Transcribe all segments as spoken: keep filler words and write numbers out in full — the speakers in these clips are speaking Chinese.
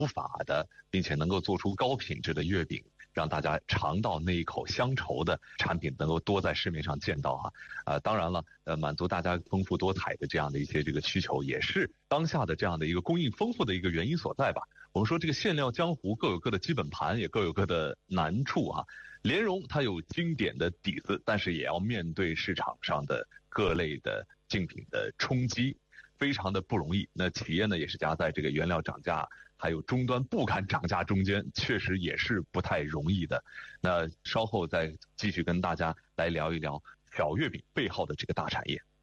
法的，并且能够做出高品质的月饼，让大家尝到那一口乡愁的产品能够多在市面上见到啊。呃，当然了，呃，满足大家丰富多彩的这样的一些这个需求，也是当下的这样的一个供应丰富的一个原因所在吧。我们说这个馅料江湖各有各的基本盘，也各有各的难处啊。莲蓉它有经典的底子，但是也要面对市场上的各类的竞品的冲击，非常的不容易。那企业呢也是夹在这个原料涨价还有终端不敢涨价中间，确实也是不太容易的。那稍后再继续跟大家来聊一聊小月饼背后的这个大产业。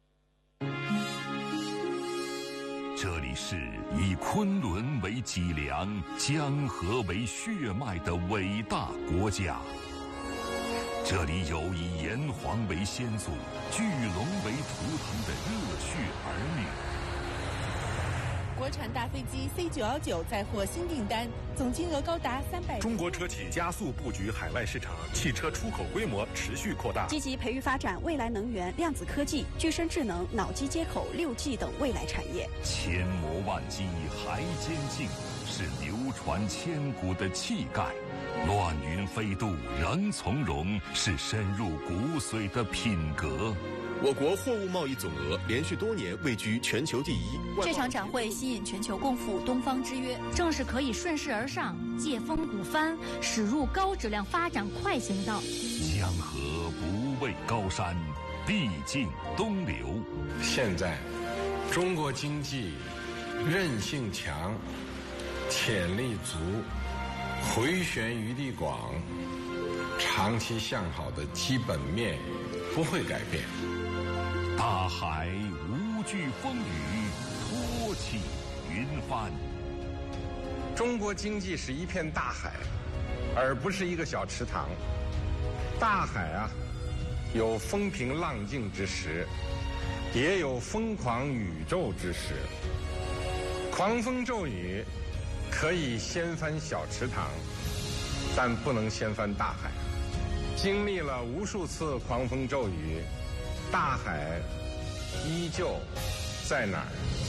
这里是以昆仑为脊梁、江河为血脉的伟大国家。这里有以炎黄为先祖、巨龙为图腾的热血儿女。 国产大飞机 C 九一九再获新订单，总金额高达三百。 中国车企加速布局海外市场，汽车出口规模持续扩大， 积极培育发展未来能源、量子科技、具身智能、脑机接口、六 G 等未来产业。 千磨万击还坚劲，是流传千古的气概；乱云飞渡仍从容，是深入骨髓的品格。 我国货物贸易总额连续多年位居全球第一。 这场展会吸引全球共赴东方之约，正是可以顺势而上、借风鼓帆，驶入高质量发展快行道。 江河不畏高山，必尽东流。 现在，中国经济韧性强，潜力足，回旋余地广，长期向好的基本面不会改变。 大海无惧风雨，托起云帆。 中国经济是一片大海，而不是一个小池塘。大海啊，有风平浪静之时，也有疯狂宇宙之时。狂风骤雨可以掀翻小池塘，但不能掀翻大海。经历了无数次狂风骤雨，大海依旧在哪儿？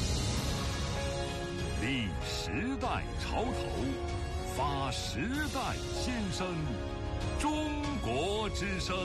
立时代潮头，发时代先声，中国之声。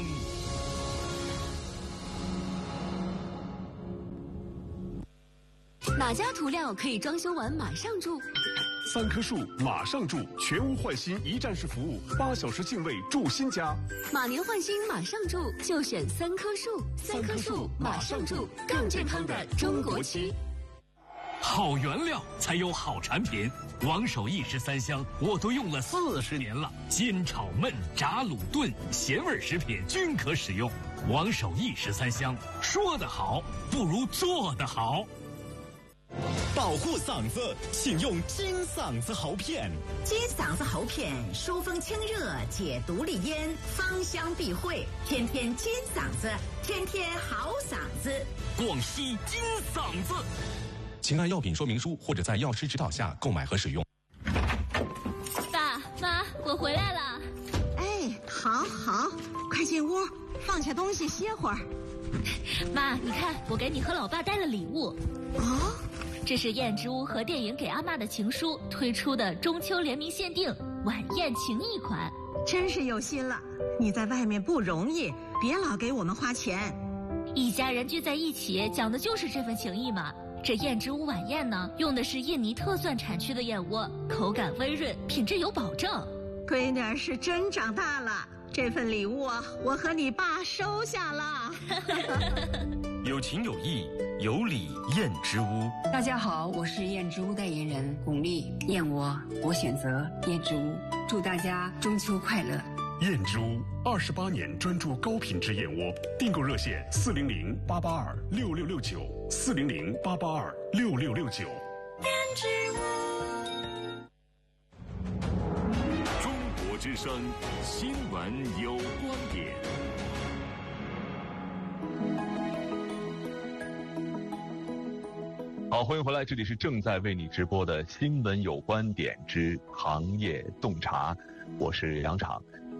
哪家涂料可以装修完马上住？ 三棵树马上住，全屋换新一站式服务，八小时净位住新家。 马年换新马上住，就选三棵树。三棵树马上住，更健康的中国区。 好原料才有好产品，王守义十三香我都用了四十年了，煎炒焖炸卤炖咸味食品均可使用。王守义十三香，说得好不如做得好。 保护嗓子，请用金嗓子喉片。 金嗓子喉片疏风清热，解毒利咽，芳香避秽，天天金嗓子，天天好嗓子。 广西金嗓子。 请按药品说明书或者在药师指导下购买和使用。 爸妈，我回来了。 哎，好好，快进屋，放下东西歇会儿。 妈，你看，我给你和老爸带了礼物。 哦， 这是燕之屋和电影给阿嬷的情书推出的中秋联名限定晚宴情谊款， 真是有心了。你在外面不容易，别老给我们花钱。 一家人聚在一起，讲的就是这份情谊嘛。这燕之屋晚宴呢，用的是印尼特蒜产区的燕窝，口感温润，品质有保证。 闺女儿是真长大了，这份礼物啊，我和你爸收下了。 有情有义，有礼燕之屋。 大家好，我是燕之屋代言人巩俐。燕窝，我选择燕之屋。祝大家中秋快乐。 燕之屋二十八年专注高品质燕窝，订购热线四零零八八二六六六九四零零八八二六六六九。 燕之屋。 中国之声新闻有观点。 好，欢迎回来，这里是正在为你直播的新闻有观点之行业洞察，我是杨昶。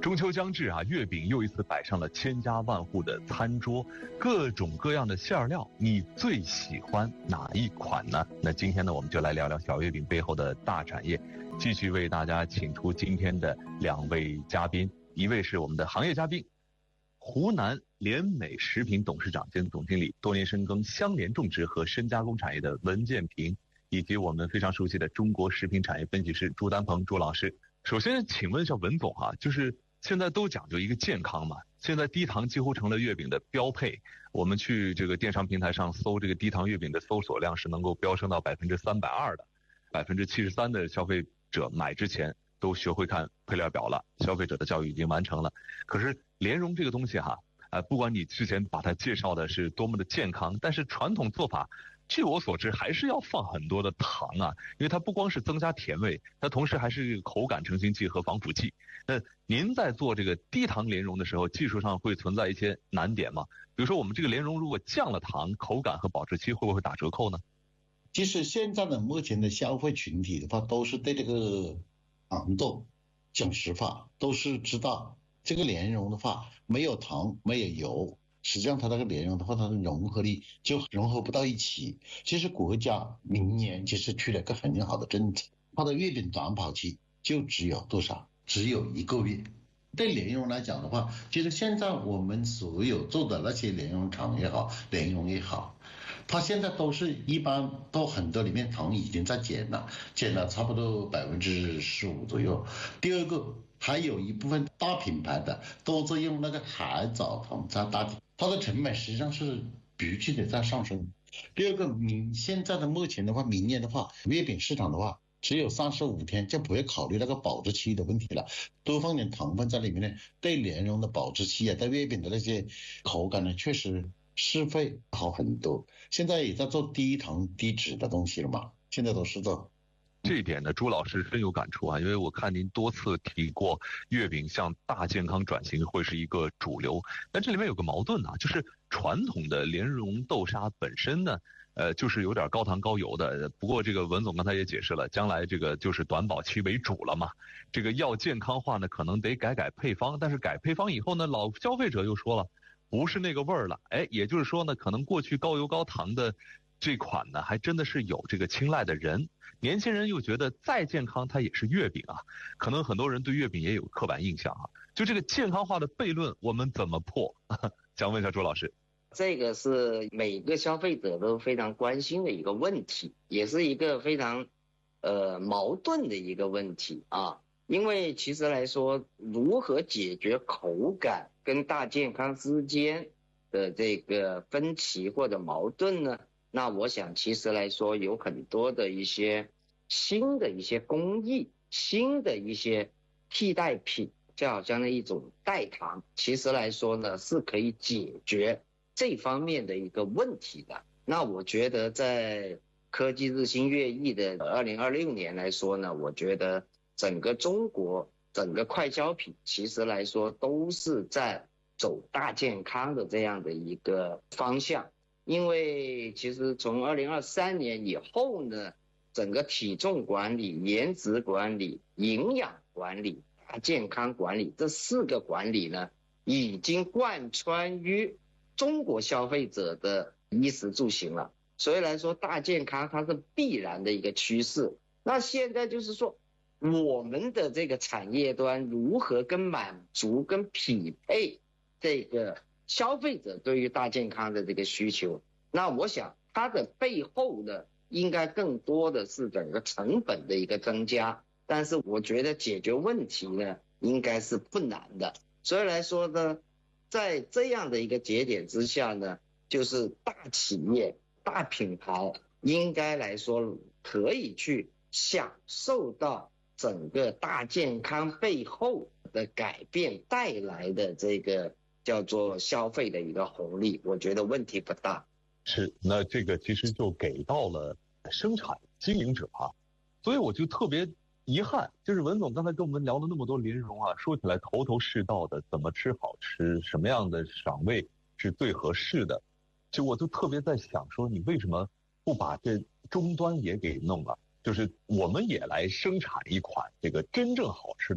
中秋将至啊，月饼又一次摆上了千家万户的餐桌，各种各样的馅料，你最喜欢哪一款呢？那今天呢，我们就来聊聊小月饼背后的大产业，继续为大家请出今天的两位嘉宾，一位是我们的行业嘉宾，湖南联美食品董事长兼总经理，多年深耕相连种植和深加工产业的文建平，以及我们非常熟悉的中国食品产业分析师朱丹鹏朱老师。首先请问一下文总啊，就是现在都讲究一个健康嘛，现在低糖几乎成了月饼的标配。我们去这个电商平台上搜这个低糖月饼的搜索量是能够飙升到百分之三百二的，百分之七十三的消费者买之前都学会看配料表了，消费者的教育已经完成了。可是莲蓉这个东西哈，呃，不管你之前把它介绍的是多么的健康，但是传统做法，据我所知还是要放很多的糖啊，因为它不光是增加甜味，它同时还是口感成型剂和防腐剂。那您在做这个低糖莲蓉的时候，技术上会存在一些难点吗？比如说我们这个莲蓉如果降了糖，口感和保质期会不会打折扣呢？ 其实现在的目前的消费群体的话，都是对这个糖度，讲实话都是知道这个莲蓉的话没有糖没有油，实际上它那个莲蓉的话，它的融合力就融合不到一起。其实国家明年其实出了个很好的政策，它的月饼短保期就只有多少？只有一个月。对莲蓉来讲的话，其实现在我们所有做的那些莲蓉厂也好，莲蓉也好，它现在都是一般都很多里面糖已经在减了，减了差不多百分之十五左右。第二个，还有一部分大品牌的都在用那个海藻糖在代替，它的成本实际上是急剧的在上升。第二个，明现在的目前的话，明年的话，月饼市场的话，只有三十五天就不会考虑那个保质期的问题了，多放点糖分在里面呢，对莲蓉的保质期啊，对月饼的那些口感呢，确实是会好很多。现在也在做低糖低脂的东西了嘛，现在都是做。 这一点呢，朱老师深有感触啊，因为我看您多次提过，月饼向大健康转型会是一个主流。但这里面有个矛盾啊，就是传统的莲蓉豆沙本身呢，呃，就是有点高糖高油的。不过这个文总刚才也解释了，将来这个就是短保期为主了嘛。这个要健康化呢，可能得改改配方，但是改配方以后呢，老消费者又说了，不是那个味儿了。哎，也就是说呢，可能过去高油高糖的这款呢，还真的是有这个青睐的人。年轻人又觉得再健康它也是月饼啊，可能很多人对月饼也有刻板印象啊。就这个健康化的悖论，我们怎么破？想问一下朱老师。 这个是每个消费者都非常关心的一个问题，也是一个非常呃矛盾的一个问题啊。因为其实来说，如何解决口感跟大健康之间的这个分歧或者矛盾呢？那我想其实来说有很多的一些新的一些工艺，新的一些替代品，就好像那一种代糖，其实来说呢是可以解决这方面的一个问题的。那我觉得在科技日新月异的二零二六年来说呢，我觉得整个中国整个快消品其实来说都是在走大健康的这样的一个方向。因为其实从二零二三年以后呢，整个体重管理、颜值管理、营养管理、大健康管理这四个管理呢，已经贯穿于中国消费者的衣食住行了。所以来说，大健康它是必然的一个趋势。那现在就是说，我们的这个产业端如何跟满足、跟匹配这个消费者对于大健康的这个需求，那我想它的背后呢，应该更多的是整个成本的一个增加，但是我觉得解决问题呢，应该是不难的。所以来说呢，在这样的一个节点之下呢，就是大企业、大品牌应该来说可以去享受到整个大健康背后的改变带来的这个叫做消费的一个红利，我觉得问题不大。 是，那这个其实就给到了生产经营者啊，所以我就特别遗憾，就是文总刚才跟我们聊了那么多莲蓉啊，说起来头头是道的，怎么吃好吃，什么样的赏味是最合适的，就我就特别在想说，你为什么不把这终端也给弄了？就是我们也来生产一款这个真正好吃的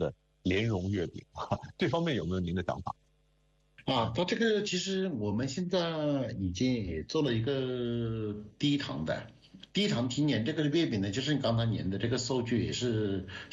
莲蓉月饼，这方面有没有您的想法？ 啊，它这个其实我们现在已经也做了一个低糖的。低糖今年这个月饼呢，就是你刚才您的这个数据也是